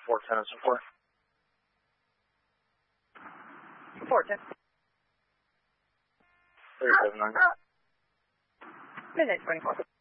410 and so forth. 410. 379. Midnight 24.